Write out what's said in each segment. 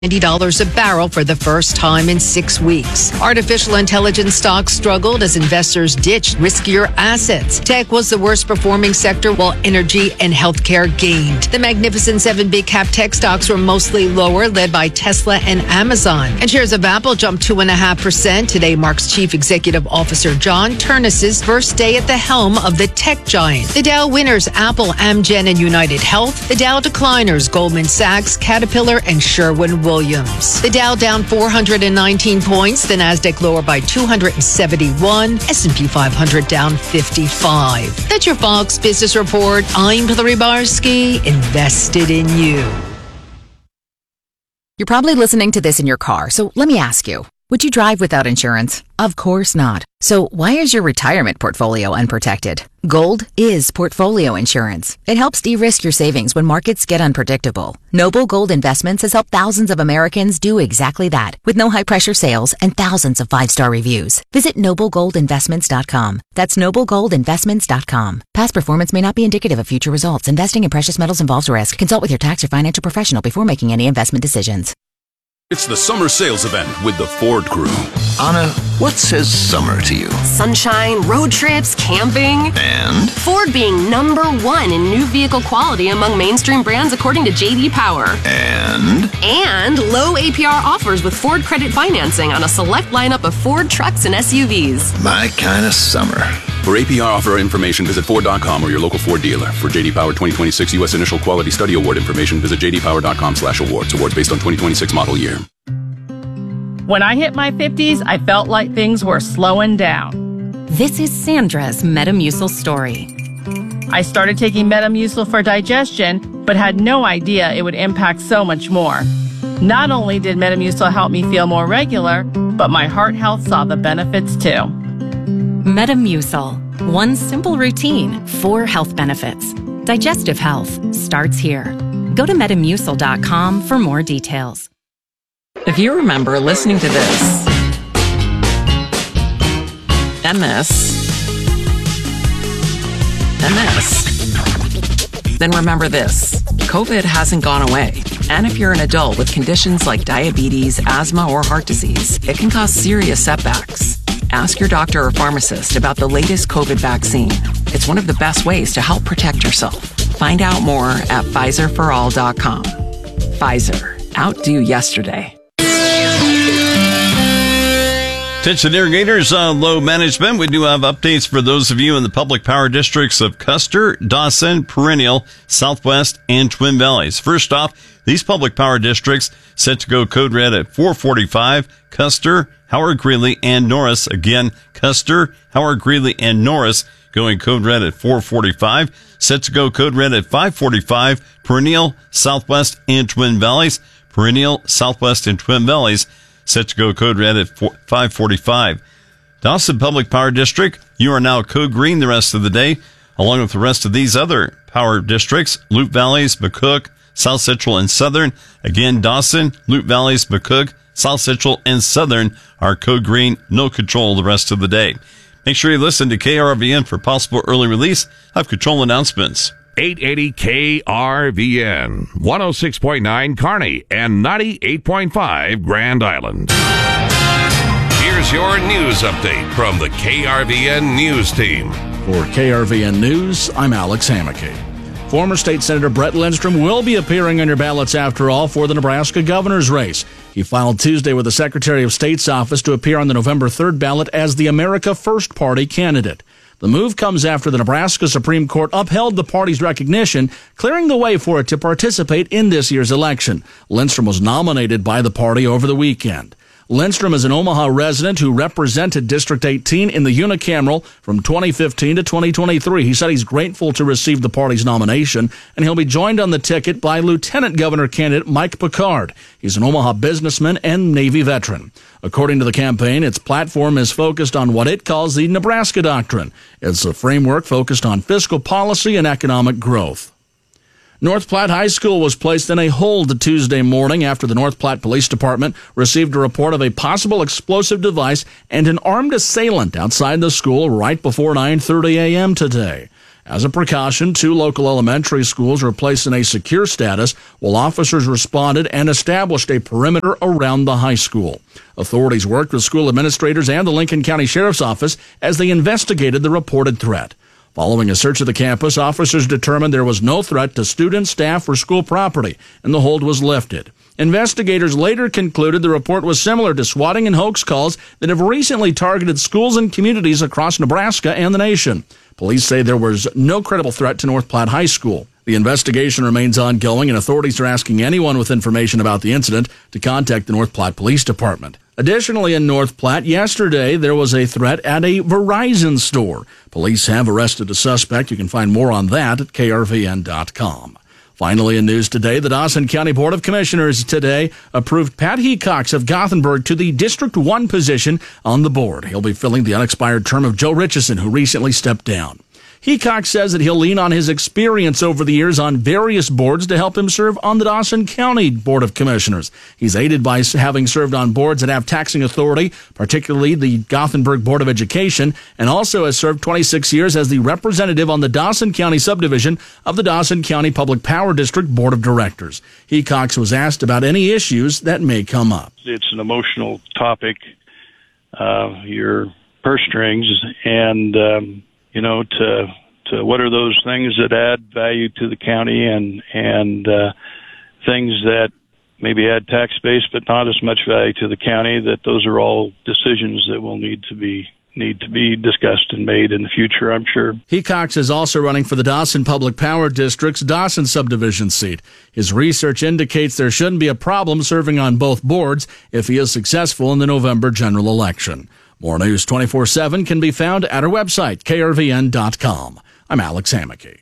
$90 a barrel for the first time in 6 weeks. Artificial intelligence stocks struggled as investors ditched riskier assets. Tech was the worst performing sector while energy and healthcare gained. The Magnificent Seven big cap tech stocks were mostly lower, led by Tesla and Amazon. And shares of Apple jumped 2.5%. Today marks Chief Executive Officer John Ternus's first day at the helm of the tech giant. The Dow winners Apple, Amgen, and United Health. The Dow decliners Goldman Sachs, Caterpillar, and Sherwin-Williams. The Dow down 419 points, the Nasdaq lower by 271, S&P 500 down 55. That's your Fox Business Report. I'm Hillary Barsky, invested in you. You're probably listening to this in your car, so let me ask you, would you drive without insurance? Of course not. So why is your retirement portfolio unprotected? Gold is portfolio insurance. It helps de-risk your savings when markets get unpredictable. Noble Gold Investments has helped thousands of Americans do exactly that, with no high-pressure sales and thousands of 5-star reviews. Visit noblegoldinvestments.com. That's noblegoldinvestments.com. Past performance may not be indicative of future results. Investing in precious metals involves risk. Consult with your tax or financial professional before making any investment decisions. It's the summer sales event with the Ford Crew. Anna, what says summer to you? Sunshine, road trips, camping. And? Ford being #1 in new vehicle quality among mainstream brands according to J.D. Power. And? And low APR offers with Ford credit financing on a select lineup of Ford trucks and SUVs. My kind of summer. For APR offer information, visit Ford.com or your local Ford dealer. For J.D. Power 2026 U.S. Initial Quality Study Award information, visit jdpower.com/awards. Awards based on 2026 model year. When I hit my 50s, I felt like things were slowing down. This is Sandra's Metamucil story. I started taking Metamucil for digestion, but had no idea it would impact so much more. Not only did Metamucil help me feel more regular, but my heart health saw the benefits too. Metamucil. One simple routine, 4 health benefits. Digestive health starts here. Go to Metamucil.com for more details. If you remember listening to this, MS, then remember this. COVID hasn't gone away. And if you're an adult with conditions like diabetes, asthma, or heart disease, it can cause serious setbacks. Ask your doctor or pharmacist about the latest COVID vaccine. It's one of the best ways to help protect yourself. Find out more at PfizerForAll.com. Pfizer. Outdo yesterday. Attention irrigators, low management. We do have updates for those of you in the public power districts of Custer, Dawson, Perennial, Southwest, and Twin Valleys. First off, these public power districts set to go code red at 4:45. Custer, Howard Greeley, and Norris. Again, Custer, Howard Greeley, and Norris going code red at 4:45. Set to go code red at 5:45. Perennial, Southwest, and Twin Valleys. Perennial, Southwest, and Twin Valleys set to go code red at 5:45. Dawson Public Power District, you are now code green the rest of the day, along with the rest of these other power districts, Loup Valleys, McCook, South Central, and Southern. Again, Dawson, Loup Valleys, McCook, South Central, and Southern are code green, no control the rest of the day. Make sure you listen to KRVN for possible early release of control announcements. 880 KRVN, 106.9 Kearney, and 98.5 Grand Island. Here's your news update from the KRVN News Team. For KRVN News, I'm Alex Hammaky. Former State Senator Brett Lindstrom will be appearing on your ballots after all for the Nebraska governor's race. He filed Tuesday with the Secretary of State's office to appear on the November 3rd ballot as the America First Party candidate. The move comes after the Nebraska Supreme Court upheld the party's recognition, clearing the way for it to participate in this year's election. Lindstrom was nominated by the party over the weekend. Lindstrom is an Omaha resident who represented District 18 in the unicameral from 2015 to 2023. He said he's grateful to receive the party's nomination, and he'll be joined on the ticket by Lieutenant Governor candidate Mike Picard. He's an Omaha businessman and Navy veteran. According to the campaign, its platform is focused on what it calls the Nebraska Doctrine. It's a framework focused on fiscal policy and economic growth. North Platte High School was placed in a hold Tuesday morning after the North Platte Police Department received a report of a possible explosive device and an armed assailant outside the school right before 9:30 a.m. today. As a precaution, 2 local elementary schools were placed in a secure status while officers responded and established a perimeter around the high school. Authorities worked with school administrators and the Lincoln County Sheriff's Office as they investigated the reported threat. Following a search of the campus, officers determined there was no threat to students, staff, or school property, and the hold was lifted. Investigators later concluded the report was similar to swatting and hoax calls that have recently targeted schools and communities across Nebraska and the nation. Police say there was no credible threat to North Platte High School. The investigation remains ongoing, and authorities are asking anyone with information about the incident to contact the North Platte Police Department. Additionally, in North Platte, yesterday there was a threat at a Verizon store. Police have arrested a suspect. You can find more on that at krvn.com. Finally, in news today, the Dawson County Board of Commissioners today approved Pat Hecox of Gothenburg to the District 1 position on the board. He'll be filling the unexpired term of Joe Richardson, who recently stepped down. Hecox says that he'll lean on his experience over the years on various boards to help him serve on the Dawson County Board of Commissioners. He's aided by having served on boards that have taxing authority, particularly the Gothenburg Board of Education, and also has served 26 years as the representative on the Dawson County subdivision of the Dawson County Public Power District Board of Directors. Hecox was asked about any issues that may come up. It's an emotional topic, your purse strings, and to what are those things that add value to the county and things that maybe add tax base but not as much value to the county, that those are all decisions that will need to be discussed and made in the future, I'm sure. Hecox is also running for the Dawson Public Power District's Dawson subdivision seat. His research indicates there shouldn't be a problem serving on both boards if he is successful in the November general election. More news 24/7 can be found at our website, krvn.com. I'm Alex Hammaky.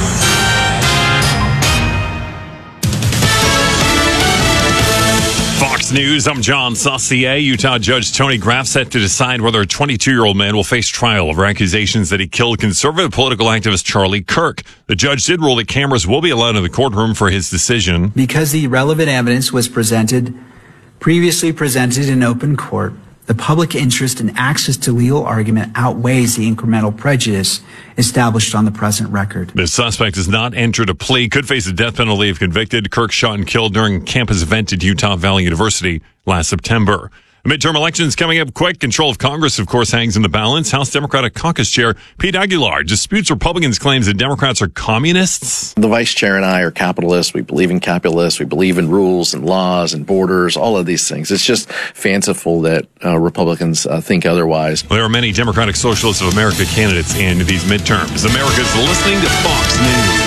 Fox News, I'm John Saucier. Utah Judge Tony Graff set to decide whether a 22-year-old man will face trial over accusations that he killed conservative political activist Charlie Kirk. The judge did rule that cameras will be allowed in the courtroom for his decision. Because the relevant evidence was previously presented in open court, the public interest in access to legal argument outweighs the incremental prejudice established on the present record. The suspect has not entered a plea, could face the death penalty if convicted. Kirk shot and killed during a campus event at Utah Valley University last September. The midterm elections coming up quick. Control of Congress, of course, hangs in the balance. House Democratic Caucus Chair Pete Aguilar disputes Republicans' claims that Democrats are communists. The vice chair and I are capitalists. We believe in capitalists. We believe in rules and laws and borders, all of these things. It's just fanciful that Republicans think otherwise. There are many Democratic Socialists of America candidates in these midterms. America's listening to Fox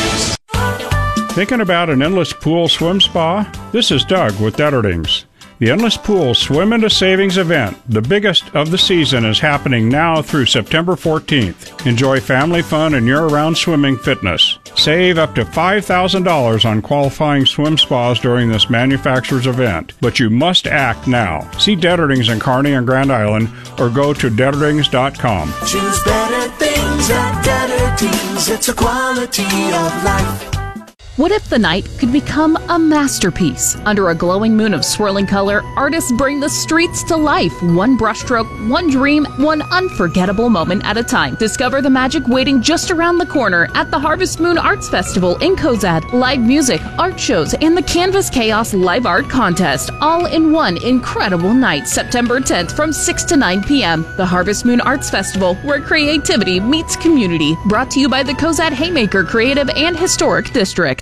News. Thinking about an endless pool swim spa? This is Doug with Detterdings. The Endless Pool Swim into Savings event, the biggest of the season, is happening now through September 14th. Enjoy family fun and year-round swimming fitness. Save up to $5,000 on qualifying swim spas during this manufacturer's event. But you must act now. See Detterdings in Kearney and Grand Island or go to Detterdings.com. Choose better things at Detterdings. It's a quality of life. What if the night could become a masterpiece? Under a glowing moon of swirling color, artists bring the streets to life. One brushstroke, one dream, one unforgettable moment at a time. Discover the magic waiting just around the corner at the Harvest Moon Arts Festival in Cozad. Live music, art shows, and the Canvas Chaos Live Art Contest, all in one incredible night, September 10th from 6 to 9 p.m. The Harvest Moon Arts Festival, where creativity meets community. Brought to you by the Cozad Haymaker Creative and Historic District.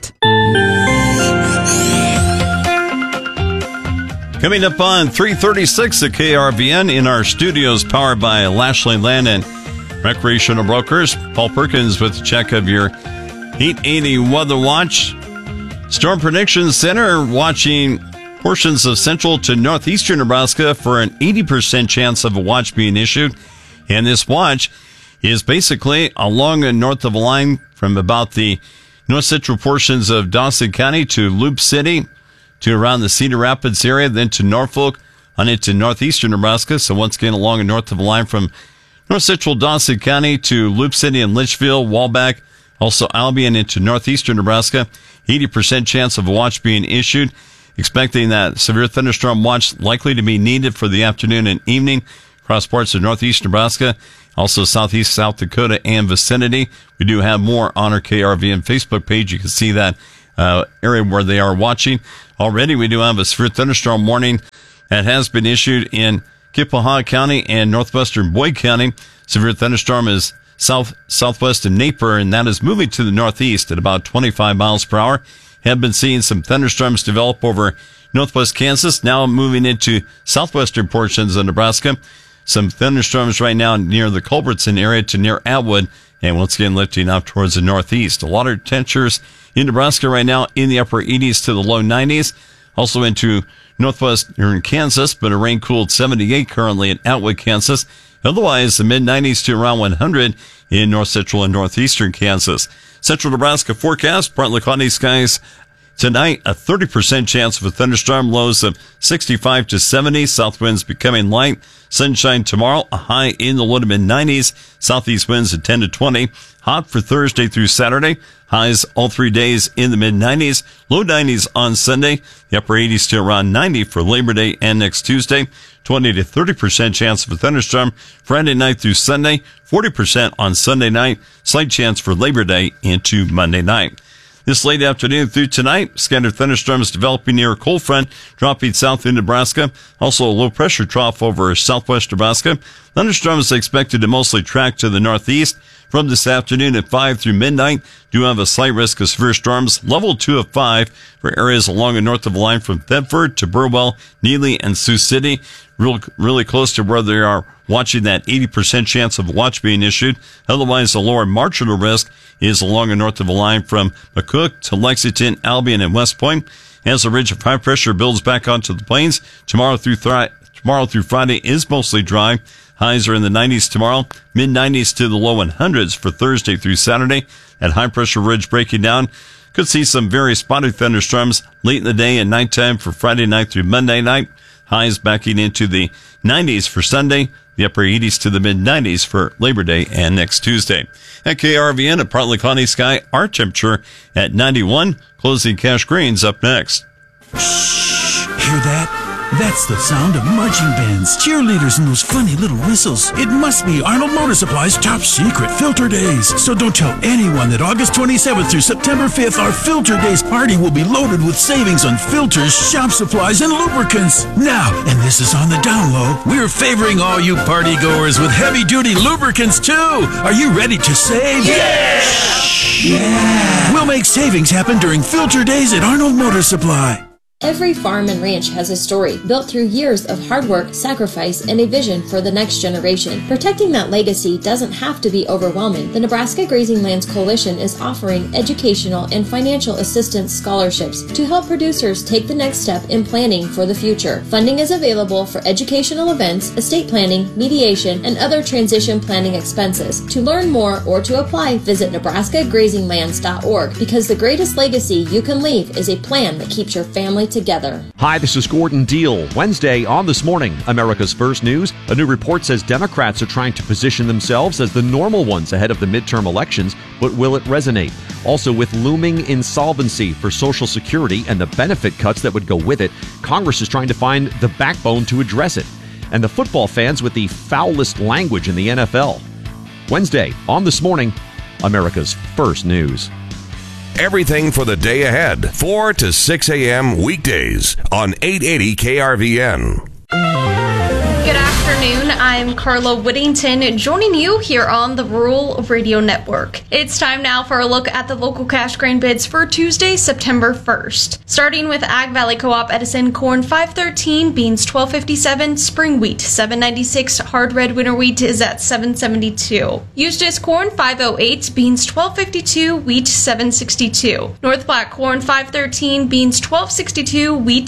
Coming up on 3:36 at KRVN in our studios, powered by Lashley Land and Recreational Brokers. Paul Perkins with a check of your Heat 80 Weather Watch. Storm Prediction Center watching portions of central to northeastern Nebraska for an 80% chance of a watch being issued. And this watch is basically along and north of a line from about the north central portions of Dawson County to Loop City, to around the Cedar Rapids area, then to Norfolk, on into northeastern Nebraska. So once again, along and north of the line from north central Dawson County to Loop City and Litchfield, Walbeck, also Albion into northeastern Nebraska. 80% chance of a watch being issued. Expecting that severe thunderstorm watch likely to be needed for the afternoon and evening across parts of northeast Nebraska. Also southeast South Dakota and vicinity. We do have more on our KRVN Facebook page. You can see that area where they are watching. Already we do have a severe thunderstorm warning that has been issued in Kippaha County and northwestern Boyd County. Severe thunderstorm is southwest of Napier, and that is moving to the northeast at about 25 miles per hour. Have been seeing some thunderstorms develop over northwest Kansas, now moving into southwestern portions of Nebraska. Some thunderstorms right now near the Culbertson area to near Atwood, and once again lifting up towards the northeast. A lot of temperatures in Nebraska right now in the upper 80s to the low 90s. Also into northwestern Kansas, but a rain-cooled 78 currently in Atwood, Kansas. Otherwise, the mid-90s to around 100 in north central and northeastern Kansas. Central Nebraska forecast, partly cloudy skies tonight, a 30% chance of a thunderstorm, lows of 65 to 70, south winds becoming light. Sunshine tomorrow, a high in the low to mid-90s, southeast winds at 10 to 20. Hot for Thursday through Saturday, highs all 3 days in the mid-90s, low 90s on Sunday, the upper 80s to around 90 for Labor Day and next Tuesday. 20 to 30% chance of a thunderstorm Friday night through Sunday, 40% on Sunday night, slight chance for Labor Day into Monday night. This late afternoon through tonight, scattered thunderstorms developing near a cold front, dropping south in Nebraska. Also a low pressure trough over southwest Nebraska. Thunderstorms expected to mostly track to the northeast. From this afternoon at 5 through midnight, do have a slight risk of severe storms, level 2 of 5 for areas along and north of the line from Thetford to Burwell, Neely, and Sioux City. Really close to where they are watching that 80% chance of a watch being issued. Otherwise, the lower marginal risk is along and north of the line from McCook to Lexington, Albion, and West Point. As the ridge of high pressure builds back onto the plains, tomorrow through Friday is mostly dry. Highs are in the 90s tomorrow, mid-90s to the low 100s for Thursday through Saturday. That high-pressure ridge breaking down. Could see some very spotty thunderstorms late in the day and nighttime for Friday night through Monday night. Highs backing into the 90s for Sunday, the upper 80s to the mid-90s for Labor Day and next Tuesday. At KRVN, a partly cloudy sky, our temperature at 91. Closing Cash Greens up next. Shh, hear that? That's the sound of marching bands, cheerleaders, and those funny little whistles. It must be Arnold Motor Supply's top secret Filter Days. So don't tell anyone that August 27th through September 5th, our Filter Days party will be loaded with savings on filters, shop supplies, and lubricants. Now, and this is on the down low, we're favoring all you party goers with heavy-duty lubricants, too. Are you ready to save? Yeah! Yeah! We'll make savings happen during Filter Days at Arnold Motor Supply. Every farm and ranch has a story built through years of hard work, sacrifice, and a vision for the next generation. Protecting that legacy doesn't have to be overwhelming. The Nebraska Grazing Lands Coalition is offering educational and financial assistance scholarships to help producers take the next step in planning for the future. Funding is available for educational events, estate planning, mediation, and other transition planning expenses. To learn more or to apply, visit nebraskagrazinglands.org, because the greatest legacy you can leave is a plan that keeps your family together. Hi, this is Gordon Deal. Wednesday on This Morning, America's First News. A new report says Democrats are trying to position themselves as the normal ones ahead of the midterm elections, but will it resonate? Also, with looming insolvency for Social Security and the benefit cuts that would go with it, Congress is trying to find the backbone to address it. And the football fans with the foulest language in the NFL. Wednesday on This Morning, America's First News. Everything for the day ahead, 4 to 6 a.m. weekdays on 880 KRVN. Good afternoon, I'm Carla Whittington, joining you here on the Rural Radio Network. It's time now for a look at the local cash grain bids for Tuesday, September 1st. Starting with Ag Valley Co-op Edison, corn $5.13, beans $12.57, spring wheat $7.96, hard red winter wheat is at $7.72. Eustis corn $5.08, beans $12.52, wheat $7.62. North Platte corn $5.13, beans $12.62, wheat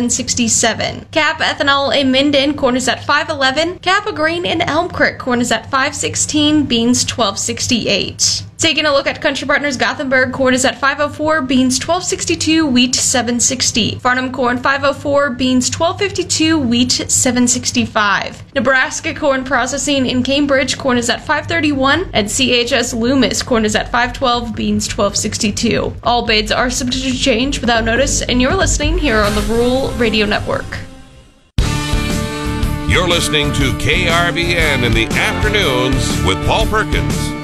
$7.67. Cap ethanol in Minden, corn is at $5.11. Kappa Green in Elm Creek, corn is at $5.16, beans $12.68. Taking a look at Country Partners Gothenburg, corn is at $5.04, beans $12.62, wheat $7.60. Farnham corn $5.04, beans $12.52, wheat $7.65. Nebraska corn processing in Cambridge, corn is at $5.31, and CHS Loomis corn is at $5.12, beans $12.62. All bids are subject to change without notice, and you're listening here on the Rural Radio Network. You're listening to KRVN in the afternoons with Paul Perkins.